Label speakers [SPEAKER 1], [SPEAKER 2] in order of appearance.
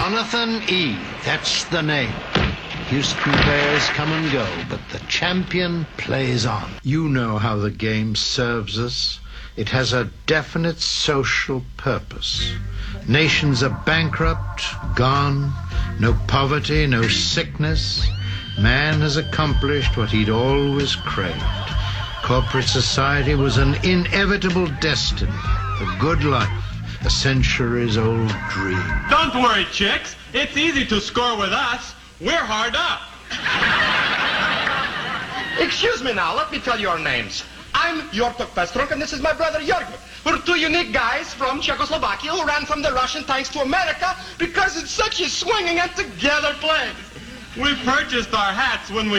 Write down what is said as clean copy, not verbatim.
[SPEAKER 1] Jonathan E., that's the name. Houston players come and go, but the champion plays on. You know how the game serves us. It has a definite social purpose. Nations are bankrupt, gone, no poverty, no sickness. Man has accomplished what he'd always craved. Corporate society was an inevitable destiny, a good life, a centuries-old dream.
[SPEAKER 2] Don't worry, chicks. It's easy to score with us. We're hard up.
[SPEAKER 3] Excuse me now, let me tell you our names. I'm Jortok Pestrunk, and this is my brother Jorgen. We're two unique guys from Czechoslovakia who ran from the Russian tanks to America because it's such a swinging and together play.
[SPEAKER 2] We purchased our hats when we